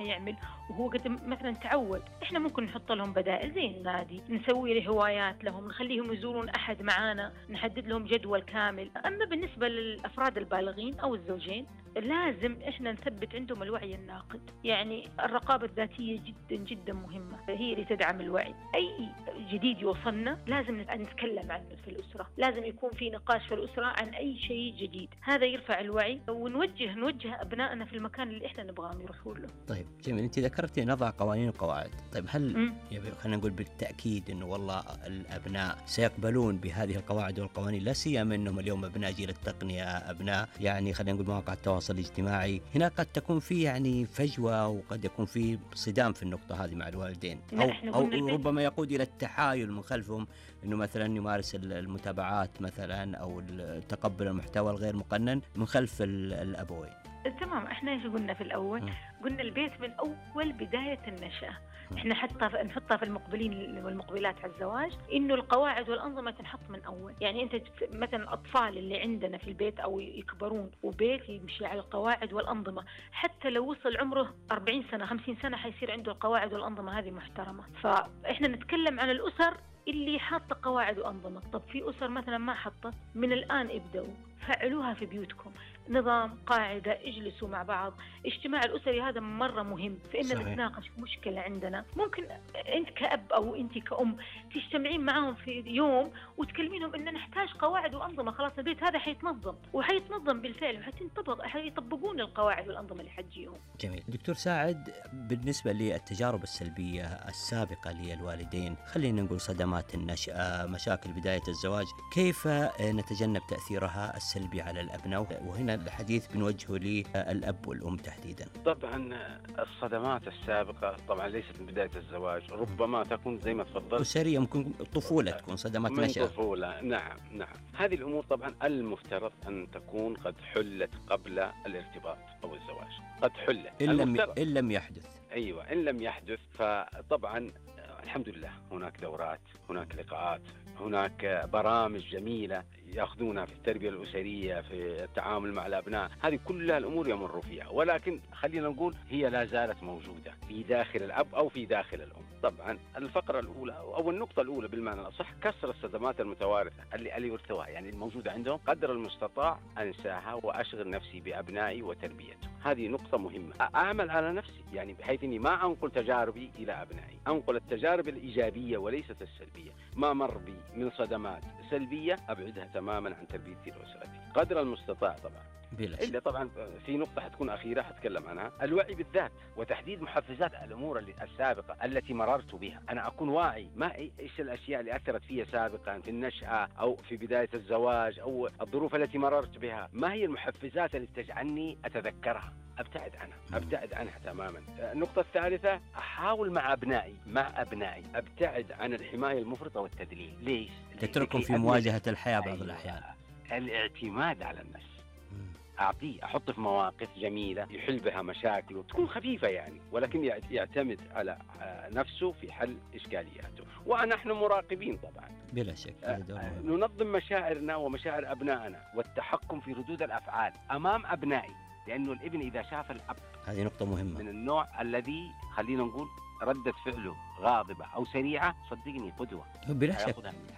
يعمل وهو قد مثلا تعود، إحنا ممكن نحط لهم بدائل زي النادي، نسوي له هوايات لهم، نخليهم يزورون أحد معانا، نحدد لهم جدول كامل. أما بالنسبة للأفراد البالغين أو الزوجين لازم إحنا نثبت عندهم الوعي الناقد، يعني الرقابة الذاتية جدا جدا مهمة، هي اللي تدعم الوعي. أي جديد يوصلنا لازم نتكلم عنه في الأسرة، لازم يكون في نقاش في الأسرة عن أي شيء جديد، هذا يرفع الوعي ونوجه أبنائنا في المكان اللي إحنا نبغاهم يروحون له. طيب جميل، أنت ذكرتي نضع قوانين وقواعد، طيب هل خلينا نقول بالتأكيد إنه والله الأبناء سيقبلون بهذه القواعد والقوانين، لا سيما إنهم اليوم أبناء جيل التقنية، أبناء يعني خلينا نقول مواقع التواصل الاجتماعي، هنا قد تكون في يعني فجوة وقد يكون في صدام في النقطة هذه مع الوالدين، أو ربما يقود إلى التحايل من خلفهم، إنه مثلا يمارس المتابعات مثلا أو تقبل المحتوى الغير مقنن من خلف الأبوين. تمام، احنا ايش قلنا في الاول؟ قلنا البيت من اول بداية النشأة، احنا حتى نحطها في المقبلين والمقبلات على الزواج، انه القواعد والانظمة تنحط من اول. يعني انت مثلا الاطفال اللي عندنا في البيت او يكبرون وبيت يمشي على القواعد والانظمة، حتى لو وصل عمره 40 سنة 50 سنة حيصير عنده القواعد والانظمة هذه محترمة. فاحنا نتكلم عن الاسر اللي حاطة قواعد وأنظمة. طب في أسر مثلا ما حطت، من الآن ابدأوا فعلوها في بيوتكم، نظام، قاعدة، اجلسوا مع بعض. اجتماع الأسري هذا مرة مهم، فإن نتناقش في مشكلة عندنا، ممكن أنت كأب أو أنت كأم تجتمعين معهم في يوم وتكلمينهم إن نحتاج قواعد وأنظمة، خلاص البيت هذا حيتنظم وحيتنظم بالفعل وحيطبقون القواعد والأنظمة اللي حتجيهم. جميل. دكتور ساعد، بالنسبة للتجارب السلبية السابقة للوالدين، خلينا نقول صدمات النشأة، مشاكل بداية الزواج، كيف نتجنب تأثيرها السلبي على الأبناء؟ وهنا الحديث بنوجهه للأب والأم تحديدا. طبعا الصدمات السابقة طبعا ليست من بداية الزواج، ربما تكون زي ما تفضلت أسرية، ممكن طفولة تكون صدمات نشأة. طفولة، نعم. هذه الأمور طبعا المفترض أن تكون قد حلت قبل الارتباط أو الزواج، قد حلت إن لم يحدث. أيوة، إن لم يحدث فطبعا الحمد لله هناك دورات، هناك لقاءات، هناك برامج جميلة يأخذونها في التربية الأسرية، في التعامل مع الأبناء، هذه كلها الأمور يمر فيها، ولكن خلينا نقول هي لا زالت موجودة في داخل الأب أو في داخل الأم. طبعا الفقرة الأولى أو النقطة الأولى بالمعنى الأصح كسر الصدمات المتوارثة اللي يرثوها، يعني الموجودة عندهم، قدر المستطاع أنساها وأشغل نفسي بأبنائي وتربيتهم. هذه نقطة مهمة. أعمل على نفسي، يعني بحيث أني ما أنقل تجاربي إلى أبنائي، أنقل التجارب الإيجابية وليست السلبية. ما مر بي من صدمات سلبية أبعدها تماما عن تربيتي وأسرتي قدر المستطاع. طبعا إلا طبعا في نقطة حتكون أخيرة حتكلم عنها، الوعي بالذات وتحديد محفزات الأمور السابقة التي مررت بها. أنا أكون واعي ما إيش الأشياء اللي أثرت فيها سابقا في النشأة أو في بداية الزواج أو الظروف التي مررت بها، ما هي المحفزات اللي تجعلني أتذكرها، أبتعد عنها تماما. النقطة الثالثة، أحاول مع أبنائي أبتعد عن الحماية المفرطة والتدليل. ليش؟ تتركهم في مواجهة الحياة بعض الأحيان. الاعتماد على النفس، أحطه في مواقف جميلة يحل بها مشاكله، تكون خفيفة يعني، ولكن يعتمد على نفسه في حل إشكالياته، ونحن مراقبين طبعا بلا شك. ننظم مشاعرنا ومشاعر أبنائنا والتحكم في ردود الأفعال أمام أبنائي، لأنه الابن إذا شاف الأب، هذه نقطة مهمة، من النوع الذي خلينا نقول ردة فعله غاضبة أو سريعة، صدقني قدوة بلا شك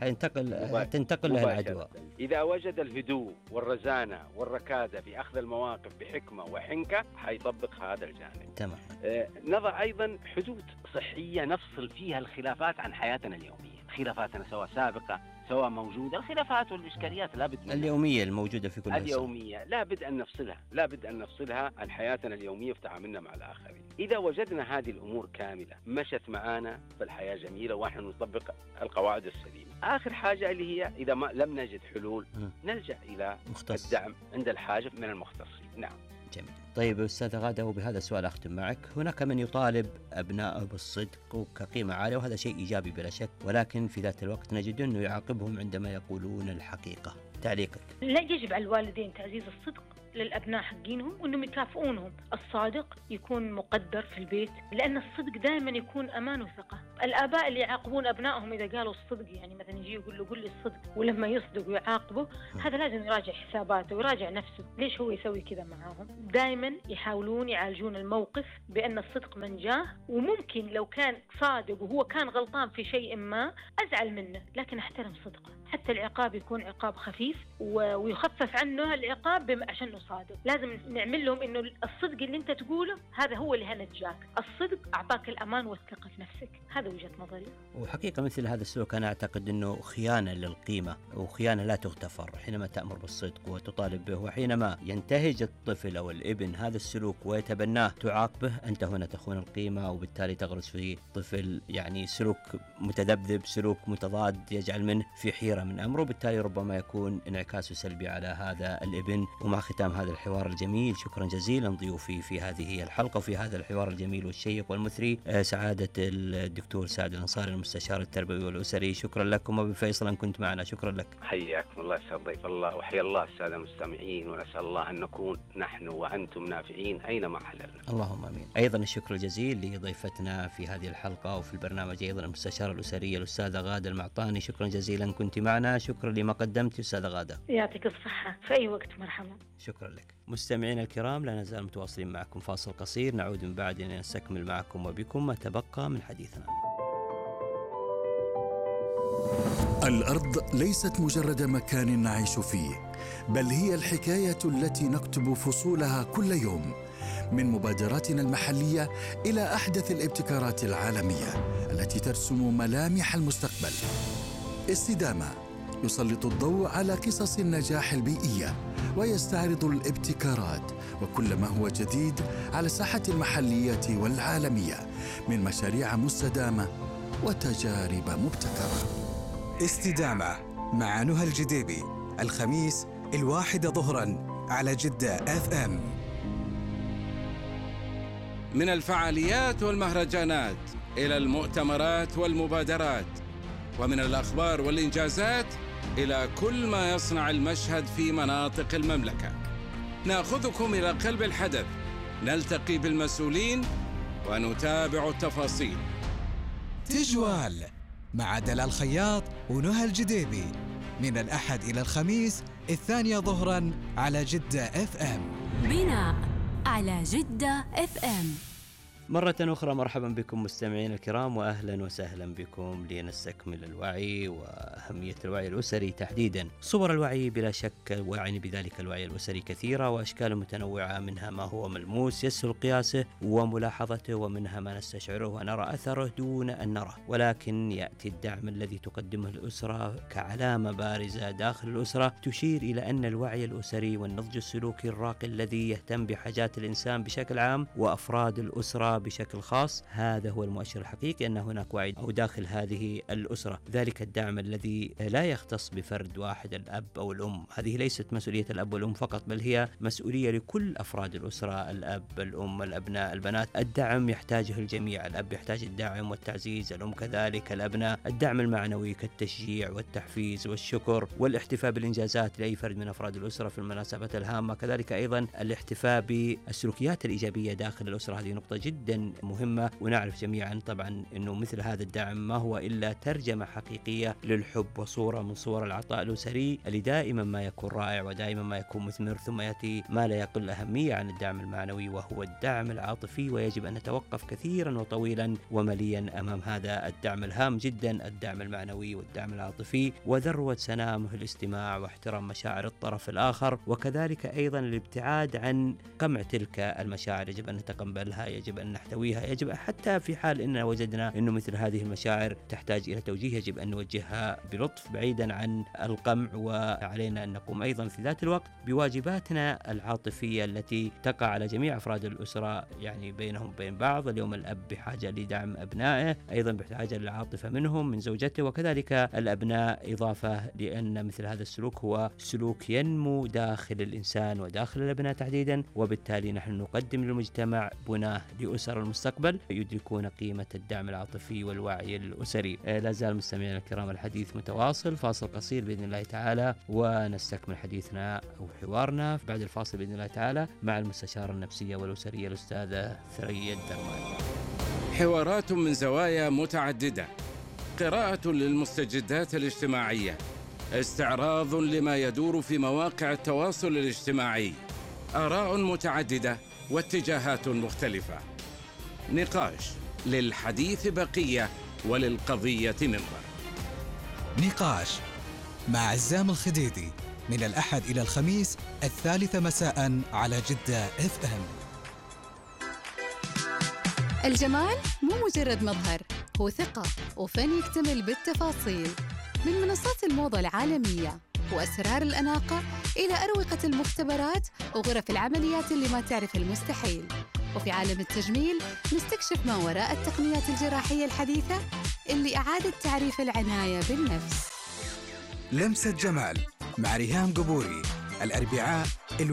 تنتقل لها العدوى. إذا وجد الهدوء والرزانة والركادة في أخذ المواقف بحكمة وحنكة حيطبق هذا الجانب. تمام. نضع أيضا حدود صحية نفصل فيها الخلافات عن حياتنا اليومية، خلافاتنا سواء سابقة سواء موجودة، الخلافات والإشكاليات لابد منها، اليومية الموجودة في كل اليومية لابد أن نفصلها عن حياتنا اليومية في تعاملنا مع الآخرين. إذا وجدنا هذه الأمور كاملة مشت معانا فالحياة جميلة ونحن نطبق القواعد السليمة. آخر حاجة اللي هي إذا ما لم نجد حلول نلجأ إلى الدعم عند الحاجة من المختصين. نعم. جميل. طيب أستاذ غادة، وبهذا السؤال أختم معك، هناك من يطالب أبنائه بالصدق كقيمة عالية، وهذا شيء إيجابي بلا شك، ولكن في ذات الوقت نجد أنه يعاقبهم عندما يقولون الحقيقة. تعليقك؟ لا، يجب على الوالدين تعزيز الصدق للأبناء حقينهم وأنهم يكافئونهم. الصادق يكون مقدر في البيت، لأن الصدق دائما يكون أمان وثقة. الآباء اللي يعاقبون أبنائهم إذا قالوا الصدق، يعني مثلا يجي يقول له قل لي الصدق، ولما يصدق ويعاقبه هذا لازم يراجع حساباته ويراجع نفسه، ليش هو يسوي كذا معاهم؟ دائما يحاولون يعالجون الموقف بأن الصدق منجاه، وممكن لو كان صادق وهو كان غلطان في شيء ما أزعل منه لكن أحترم صدقه، حتى العقاب يكون عقاب خفيف ويخفف عنه العقاب عشانه صادق. لازم نعمل لهم إنه الصدق اللي أنت تقوله هذا هو اللي هنجاك، الصدق أعطاك الأمان والثقة في نفسك. هذا وجهة نظري. وحقيقة مثل هذا السلوك أنا أعتقد أنه خيانة للقيمة، وخيانة لا تغتفر حينما تأمر بالصدق وتطالب به، وحينما ينتهج الطفل أو الابن هذا السلوك ويتبناه تعاقبه، أنت هنا تخون القيمة، وبالتالي تغرس في طفل يعني سلوك متذبذب، سلوك متضاد يجعل منه في حيرة من أمره، وبالتالي ربما يكون انعكاسه سلبي على هذا الابن. ومع ختام هذا الحوار الجميل، شكرا جزيلا ضيوفي في هذه الحلقة وفي هذا الحوار الجميل والشيق والمثري، سعادة الدكتور سعد الأنصاري المستشار التربوي والأسري، شكرا لكم. أبي فيصل أن كنت معنا، شكرا لك. حياكم الله، يسعد ضيف الله، وحيا الله السادة المستمعين، ونسأل الله أن نكون نحن وأنتم نافعين أينما حللنا. اللهم آمين. أيضا الشكر الجزيل لضيفتنا في هذه الحلقة وفي البرنامج أيضا المستشارة الأسرية الأستاذة غادة المعطاني، شكرا جزيلا كنت معنا. شكرا لما قدمت أستاذة غادة. يعطيك الصحة، في أي وقت مرحبا. شكرا لك. مستمعينا الكرام، لا نزال متواصلين معكم، فاصل قصير نعود من بعد لنستكمل معكم وبكم ما تبقى من حديثنا. الأرض ليست مجرد مكان نعيش فيه، بل هي الحكاية التي نكتب فصولها كل يوم، من مبادراتنا المحلية إلى أحدث الابتكارات العالمية التي ترسم ملامح المستقبل. استدامة يسلط الضوء على قصص النجاح البيئية ويستعرض الابتكارات وكل ما هو جديد على الساحة المحلية والعالمية من مشاريع مستدامة وتجارب مبتكرة. استدامة مع نهى الجديبي، الخميس 1 ظهرا على جدة FM. من الفعاليات والمهرجانات إلى المؤتمرات والمبادرات، ومن الأخبار والإنجازات إلى كل ما يصنع المشهد في مناطق المملكة، نأخذكم إلى قلب الحدث، نلتقي بالمسؤولين ونتابع التفاصيل. تجوال مع دلال خياط ونهى الجديبي، من الأحد إلى الخميس 2 ظهراً على جدة FM. بناء على جدة FM. مرة أخرى مرحبا بكم مستمعين الكرام، وأهلا وسهلا بكم لنستكمل الوعي وأهمية الوعي الأسري تحديدا. صور الوعي بلا شك، وعني بذلك الوعي الأسري كثيرة وأشكال متنوعة، منها ما هو ملموس يسهل قياسه وملاحظته، ومنها ما نستشعره ونرى أثره دون أن نراه، ولكن يأتي الدعم الذي تقدمه الأسرة كعلامة بارزة داخل الأسرة تشير إلى أن الوعي الأسري والنضج السلوكي الراقي الذي يهتم بحاجات الإنسان بشكل عام وأفراد الأسرة بشكل خاص، هذا هو المؤشر الحقيقي أن هناك وعي أو داخل هذه الأسرة. ذلك الدعم الذي لا يختص بفرد واحد، الأب أو الأم، هذه ليست مسؤولية الأب والأم فقط، بل هي مسؤولية لكل أفراد الأسرة، الأب، الأم، الأبناء، البنات. الدعم يحتاجه الجميع، الأب يحتاج الدعم والتعزيز، الأم كذلك، الأبناء الدعم المعنوي كالتشجيع والتحفيز والشكر والاحتفاء بالإنجازات لأي فرد من أفراد الأسرة في المناسبات الهامة، كذلك أيضا الاحتفاء بالسلوكيات الإيجابية داخل الأسرة، هذه نقطة جدا مهمة. ونعرف جميعا طبعا أنه مثل هذا الدعم ما هو إلا ترجمة حقيقية للحب وصورة من صور العطاء الأسري اللي دائما ما يكون رائع ودائما ما يكون مثمر. ثم يأتي ما لا يقل أهمية عن الدعم المعنوي وهو الدعم العاطفي، ويجب أن نتوقف كثيرا وطويلا ومليا أمام هذا الدعم الهام جدا، الدعم المعنوي والدعم العاطفي، وذروة سنامه الاستماع واحترام مشاعر الطرف الآخر، وكذلك أيضا الابتعاد عن قمع تلك المشاعر. يجب أن نتقبلها، يجب أن نحتويها، يجب حتى في حال إننا وجدنا أنه مثل هذه المشاعر تحتاج إلى توجيه يجب أن نوجهها بلطف بعيدا عن القمع. وعلينا أن نقوم أيضا في ذات الوقت بواجباتنا العاطفية التي تقع على جميع أفراد الأسرة، يعني بينهم وبين بعض. اليوم الأب بحاجة لدعم أبنائه، أيضا بحاجة للعاطفة منهم من زوجته، وكذلك الأبناء، إضافة لأن مثل هذا السلوك هو سلوك ينمو داخل الإنسان وداخل الأبناء تحديدا، وبالتالي نحن نقدم للمجتمع بناء لأسر المستقبل يدركون قيمة الدعم العاطفي والوعي الأسري. لا زال مستمعينا الكرام الحديث متواصل، فاصل قصير بإذن الله تعالى ونستكمل حديثنا أو حوارنا بعد الفاصل بإذن الله تعالى مع المستشارة النفسية والأسرية الأستاذة ثريا الدرماني. حوارات من زوايا متعددة، قراءة للمستجدات الاجتماعية، استعراض لما يدور في مواقع التواصل الاجتماعي، آراء متعددة واتجاهات مختلفة، نقاش للحديث بقية وللقضية منبر. نقاش مع عزام الخديدي من الأحد إلى الخميس 3 مساء على جدة FM. الجمال مو مجرد مظهر، هو ثقة وفن يكتمل بالتفاصيل. من منصات الموضة العالمية وأسرار الأناقة إلى أروقة المختبرات وغرف العمليات اللي ما تعرف المستحيل. وفي عالم التجميل نستكشف ما وراء التقنيات الجراحية الحديثة اللي أعادت تعريف العناية بالنفس. لمسة جمال مع ريهام قبوري الأربعاء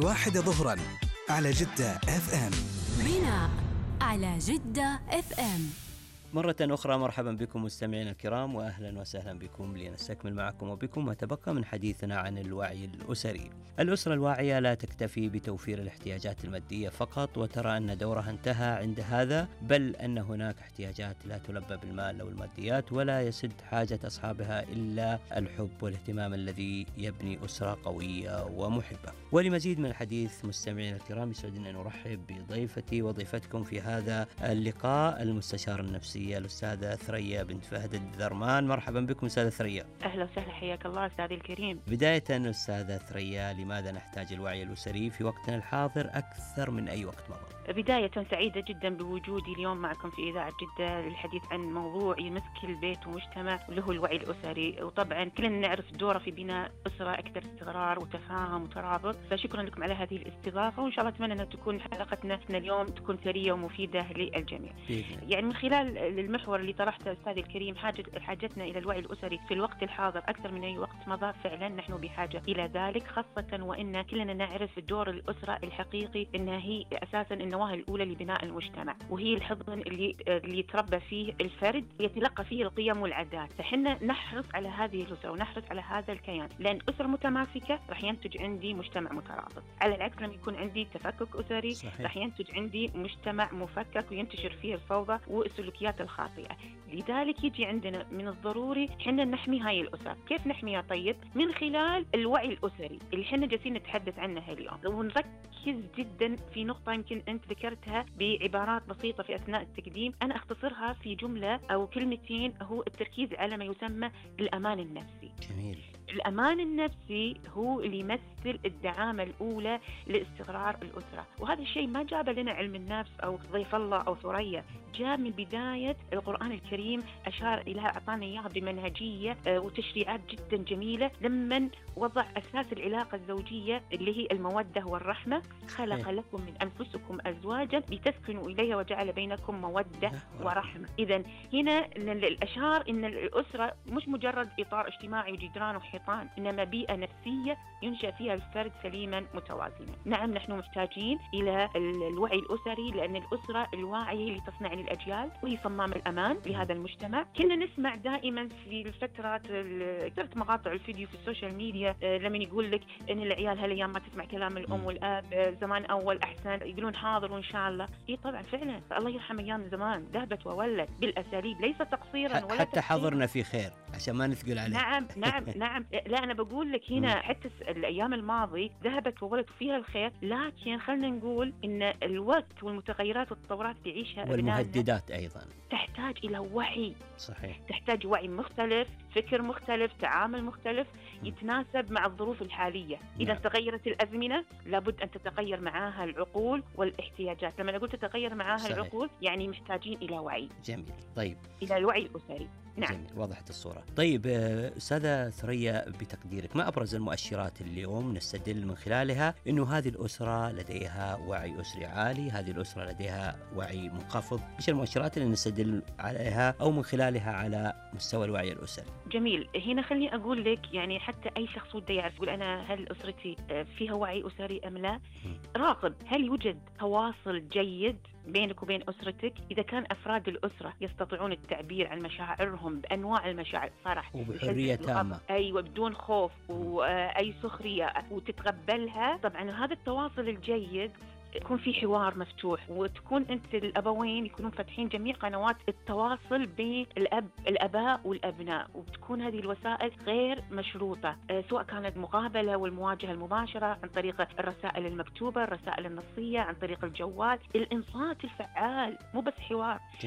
1 ظهراً على جدة FM. بناء على جدة FM. مرة أخرى مرحبا بكم مستمعينا الكرام، وأهلا وسهلا بكم لنستكمل معكم وبكم ما تبقى من حديثنا عن الوعي الأسري. الأسرة الواعية لا تكتفي بتوفير الاحتياجات المادية فقط وترى أن دورها انتهى عند هذا، بل أن هناك احتياجات لا تلبى بالمال أو الماديات، ولا يسد حاجة أصحابها إلا الحب والاهتمام الذي يبني أسرة قوية ومحبة. ولمزيد من الحديث مستمعينا الكرام يسعدنا أن نرحب بضيفتي وضيفتكم في هذا اللقاء المستشار النفسي الأستاذة ثريا بنت فهد الدرمان. مرحبا بكم أستاذة ثريا. أهلا وسهلا، حياك الله أستاذي الكريم. بداية أستاذة ثريا، لماذا نحتاج الوعي الأسري في وقتنا الحاضر أكثر من أي وقت مضى؟ بداية سعيدة جدا بوجودي اليوم معكم في إذاعة جدة للحديث عن موضوع يمس كل بيت ومجتمع اللي هو الوعي الأسري، وطبعا كلنا نعرف دوره في بناء أسرة أكثر استقرار وتفاهم وترابط. فشكرا لكم على هذه الاستضافة، وإن شاء الله أتمنى أن تكون حلقتنا اليوم تكون ثرية ومفيدة للجميع. يعني من خلال المحور اللي طرحته أستاذي الكريم، حاجتنا إلى الوعي الأسري في الوقت الحاضر أكثر من أي وقت مضى. فعلا نحن بحاجة إلى ذلك، خاصة وإن كلنا نعرف دور الأسرة الحقيقي إنها هي أساسا النواة الأولى لبناء المجتمع، وهي الحضن اللي يتربى فيه الفرد، يتلقى فيه القيم والعادات. فحنا نحرص على هذه الأسرة ونحرص على هذا الكيان، لأن أسرة متماسكة راح ينتج عندي مجتمع مترابط. على العكس لما يكون عندي تفكك أسري راح ينتج عندي مجتمع مفكك وينتشر فيه الفوضى والسلوكيات الخاطئة. لذلك يجي عندنا من الضروري حنا نحمي هاي الأسر. كيف نحميها؟ طيب من خلال الوعي الأسري اللي حنا جالسين نتحدث عنها اليوم، ونركز جدا في نقطة يمكن أنت ذكرتها بعبارات بسيطة في أثناء التقديم، أنا أختصرها في جملة أو كلمتين، هو التركيز على ما يسمى الأمان النفسي. جميل. الأمان النفسي هو اللي يمثل الدعامة الأولى لاستقرار الأسرة، وهذا الشيء ما جاب لنا علم النفس أو ضيف الله أو ثريا، جاء من بداية القرآن الكريم، أشار إليها، أعطانا إياها بمنهجية وتشريعات جدا جميلة. لما وضع أساس العلاقة الزوجية اللي هي المودة والرحمة، خلق لكم من أنفسكم أزواجا لتسكنوا إليها وجعل بينكم مودة ورحمة. إذن هنا الأشار إن الأسرة مش مجرد إطار اجتماعي وجدران وحيطان، إنما بيئة نفسية ينشأ فيها الفرد سليما متوازنا. نعم نحن محتاجين إلى الوعي الأسري، لأن الأسرة الواعية اللي تصنع الأجيال وهي صمام الأمان لهذا المجتمع. كنا نسمع دائما في الفترات كثرة مقاطع الفيديو في السوشيال ميديا لما يقول لك إن العيال هالأيام ما تسمع كلام الأم والأب، زمان أول أحسن، يقولون حاضر وإن شاء الله. إيه طبعا فعلا الله يرحم أيام زمان، ذهبت وولت بالأساليب، ليس تقصيرا ولا حتى حضرنا في خير عشان ما نثقل عليه. نعم لا أنا بقول لك هنا حتى الأيام الماضي ذهبت وولت فيها الخير، لكن خلنا نقول إن الوقت والمتغيرات والتطورات اللي يعيشها والمهددات أيضا تحتاج إلى وعي. صحيح. تحتاج وعي مختلف، فكر مختلف، تعامل مختلف يتناسب مع الظروف الحالية. إذا تغيرت الأزمنة لابد أن تتغير معها العقول والاحتياجات. لما نقول تتغير معها العقول يعني محتاجين إلى وعي. جميل. طيب إلى الوعي الأسري. نعم. جميل. وضحت الصورة. طيب أستاذة ثريا، بتقديرك ما أبرز المؤشرات اليوم نستدل من خلالها إنه هذه الأسرة لديها وعي أسري عالي، هذه الأسرة لديها وعي منخفض؟ إيش المؤشرات اللي نستدل عليها أو من خلالها على مستوى الوعي الأسري؟ جميل. هنا خليني أقول لك، يعني حتى أي شخص وده يعرف يقول أنا هل أسرتي فيها وعي أسري أم لا؟ راقب هل يوجد تواصل جيد بينك وبين أسرتك. إذا كان أفراد الأسرة يستطيعون التعبير عن مشاعرهم بأنواع المشاعر، فرح وبحرية تامة، أيوة بدون خوف وأي سخرية وتتقبلها، طبعا هذا التواصل الجيد يكون في حوار مفتوح، وتكون أنت الأبوين يكونون فاتحين جميع قنوات التواصل بين الآباء والأبناء، وتكون هذه الوسائل غير مشروطة، سواء كانت مقابلة والمواجهة المباشرة عن طريق الرسائل المكتوبة، الرسائل النصية، عن طريق الجوال، الإنصات الفعال، مو بس حوار.